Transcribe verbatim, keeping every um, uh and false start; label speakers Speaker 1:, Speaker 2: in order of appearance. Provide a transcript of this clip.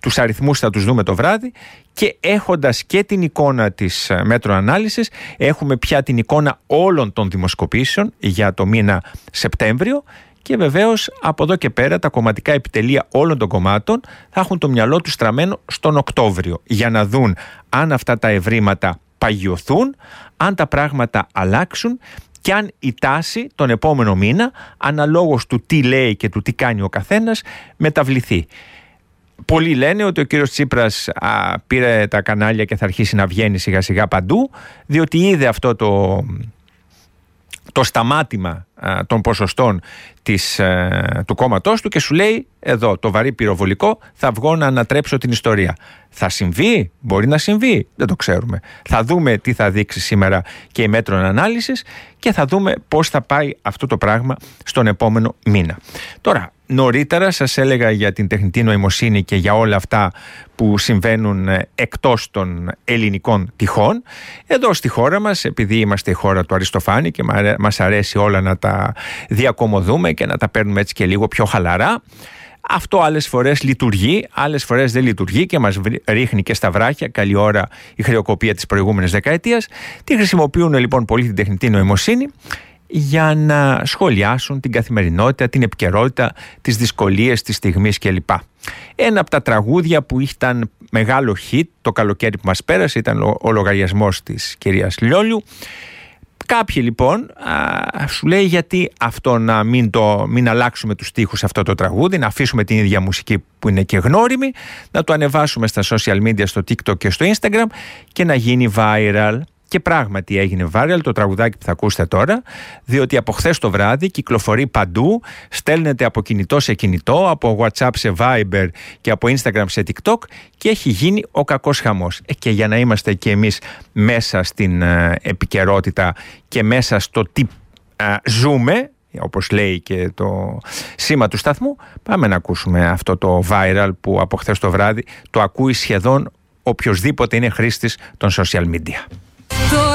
Speaker 1: τους αριθμούς θα τους δούμε το βράδυ, και έχοντας και την εικόνα της μέτρο ανάλυσης, έχουμε πια την εικόνα όλων των δημοσκοπήσεων για το μήνα Σεπτέμβριο. Και βεβαίως από εδώ και πέρα τα κομματικά επιτελεία όλων των κομμάτων θα έχουν το μυαλό τους στραμμένο στον Οκτώβριο, για να δουν αν αυτά τα ευρήματα παγιωθούν, αν τα πράγματα αλλάξουν και αν η τάση τον επόμενο μήνα, αναλόγως του τι λέει και του τι κάνει ο καθένας, μεταβληθεί. Πολλοί λένε ότι ο κύριος Τσίπρας α, πήρε τα κανάλια και θα αρχίσει να βγαίνει σιγά σιγά παντού, διότι είδε αυτό το... το σταμάτημα α, των ποσοστών της, α, του κόμματός του και σου λέει, εδώ το βαρύ πυροβολικό, θα βγω να ανατρέψω την ιστορία. Θα συμβεί, μπορεί να συμβεί, δεν το ξέρουμε. Θα δούμε τι θα δείξει σήμερα και η μέτρο ανάλυσης και θα δούμε πώς θα πάει αυτό το πράγμα στον επόμενο μήνα. Τώρα, νωρίτερα σας έλεγα για την τεχνητή νοημοσύνη και για όλα αυτά που συμβαίνουν εκτός των ελληνικών τυχών. Εδώ στη χώρα μας, επειδή είμαστε η χώρα του Αριστοφάνη και μας αρέσει όλα να τα διακομωδούμε και να τα παίρνουμε έτσι και λίγο πιο χαλαρά, αυτό άλλες φορές λειτουργεί, άλλες φορές δεν λειτουργεί και μας ρίχνει και στα βράχια. Καλή ώρα η χρεοκοπία της προηγούμενης δεκαετίας. Τι χρησιμοποιούν λοιπόν πολύ την τεχνητή νοημοσύνη? Για να σχολιάσουν την καθημερινότητα, την επικαιρότητα, τις δυσκολίες της στιγμής κλπ. Ένα από τα τραγούδια που ήταν μεγάλο hit το καλοκαίρι που μας πέρασε ήταν ο λογαριασμός της κυρίας Λιόλιου. Κάποιοι λοιπόν α, σου λέει, γιατί αυτό να μην, το, μην αλλάξουμε τους στίχους αυτό το τραγούδι, να αφήσουμε την ίδια μουσική που είναι και γνώριμη, να το ανεβάσουμε στα social media, στο TikTok και στο Instagram και να γίνει viral. Και πράγματι έγινε viral το τραγουδάκι που θα ακούσετε τώρα, διότι από χθες το βράδυ κυκλοφορεί παντού, στέλνεται από κινητό σε κινητό, από WhatsApp σε Viber και από Instagram σε TikTok και έχει γίνει ο κακός χαμός. Ε, και για να είμαστε και εμείς μέσα στην ε, επικαιρότητα και μέσα στο τι ε, ζούμε, όπως λέει και το σήμα του σταθμού, πάμε να ακούσουμε αυτό το viral που από χθες το βράδυ το ακούει σχεδόν οποιοσδήποτε είναι χρήστης των social media.